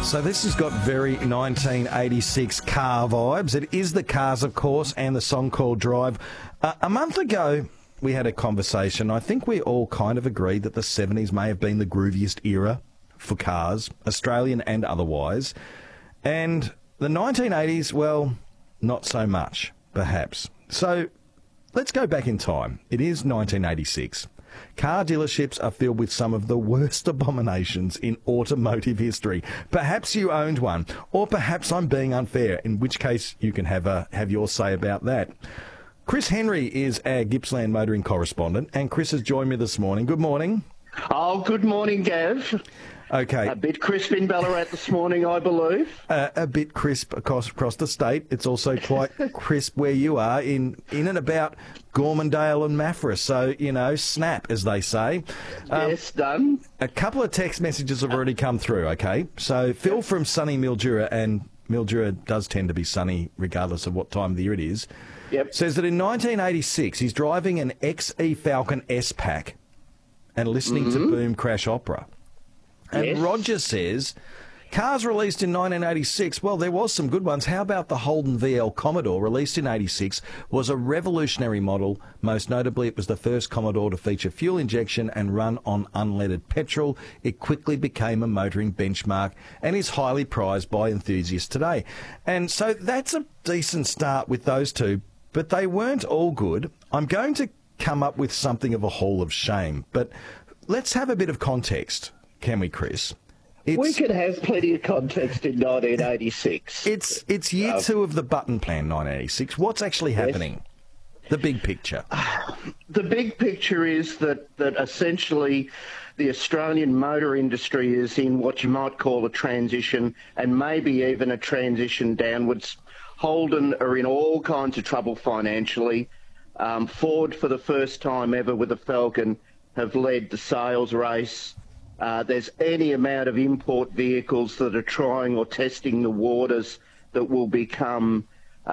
So this has got very 1986 car vibes. It is the Cars, of course, and the song called Drive. A month ago, we had a conversation. I think we all kind of agreed that the 70s may have been the grooviest era for cars, Australian and otherwise. And the 1980s, well, not so much, perhaps. So let's go back in time. It is 1986. Car dealerships are filled with some of the worst abominations in automotive history. Perhaps you owned one, or perhaps I'm being unfair, in which case you can have your say about that. Chris Henry is our Gippsland motoring correspondent, and Chris has joined me this morning. Good morning. Oh, good morning, Gav. Okay. A bit crisp in Ballarat this morning, I believe. A bit crisp across the state. It's also quite crisp where you are in and about Gormandale and Maffra. So, you know, snap, as they say. Yes, done. A couple of text messages have already come through, okay? So Phil from sunny Mildura, and Mildura does tend to be sunny regardless of what time of the year it is, says that in 1986 he's driving an XE Falcon S-Pack and listening to Boom Crash Opera. And Roger says, cars released in 1986, well, there was some good ones. How about the Holden VL Commodore, released in 86, was a revolutionary model. Most notably, it was the first Commodore to feature fuel injection and run on unleaded petrol. It quickly became a motoring benchmark and is highly prized by enthusiasts today. And so that's a decent start with those two, but they weren't all good. I'm going to come up with something of a hall of shame, but let's have a bit of context. Can we, Chris? We could have plenty of context in 1986. It's year two of the button plan, 1986. What's actually happening? The big picture. The big picture is that essentially the Australian motor industry is in what you might call a transition, and maybe even a transition downwards. Holden are in all kinds of trouble financially. Ford, for the first time ever with a Falcon, have led the sales race. There's any amount of import vehicles that are trying or testing the waters that will become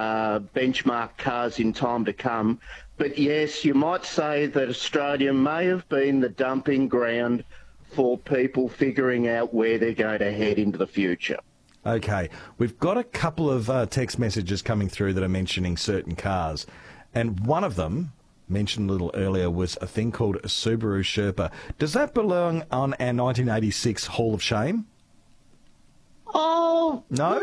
benchmark cars in time to come. But yes, you might say that Australia may have been the dumping ground for people figuring out where they're going to head into the future. Okay, we've got a couple of text messages coming through that are mentioning certain cars, and one of them, mentioned a little earlier, was a thing called a Subaru Sherpa. Does that belong on our 1986 Hall of Shame? Oh no,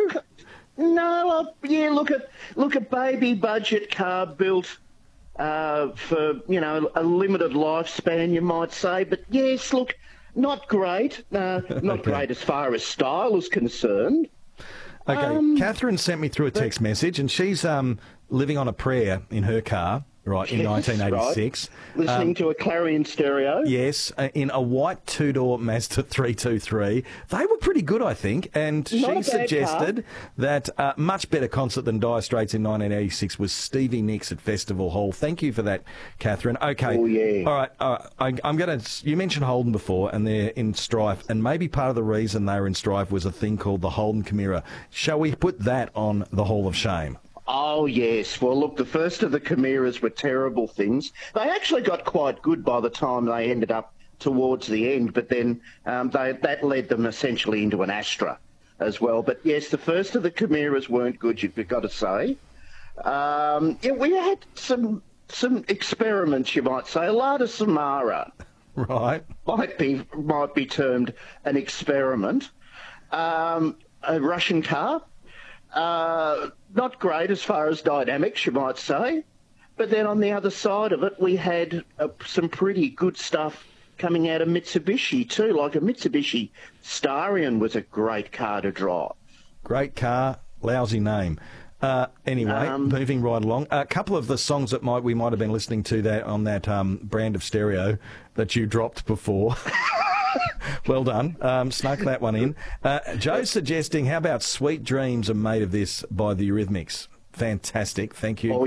look at baby budget car built for a limited lifespan, you might say. But yes, look, not great, not great as far as style is concerned. Okay, Catherine sent me through a text message, and she's living on a prayer in her car. Right, in 1986. Right. Listening to a Clarion stereo. Yes, in a white two-door Mazda 323. They were pretty good, I think, and she suggested that a much better concert than Dire Straits in 1986 was Stevie Nicks at Festival Hall. Thank you for that, Catherine. Okay. Oh, yeah. All right, I'm going to... You mentioned Holden before, and they're in strife, and maybe part of the reason they were in strife was a thing called the Holden Chimera. Shall we put that on the Hall of Shame? Oh, yes. Well, look, the first of the Chimeras were terrible things. They actually got quite good by the time they ended up towards the end, but then that led them essentially into an Astra as well. But, yes, the first of the Chimeras weren't good, you've got to say. We had some experiments, you might say. Lada Samara might be termed an experiment. A Russian car. Not great as far as dynamics, you might say. But then on the other side of it, we had some pretty good stuff coming out of Mitsubishi too. Like a Mitsubishi Starion was a great car to drive. Great car, lousy name. Anyway, moving right along. A couple of the songs that we might have been listening to that on that brand of stereo that you dropped before. Well done. Snuck that one in. Joe's suggesting, how about Sweet Dreams Are Made of This by the Eurythmics? Fantastic. Thank you.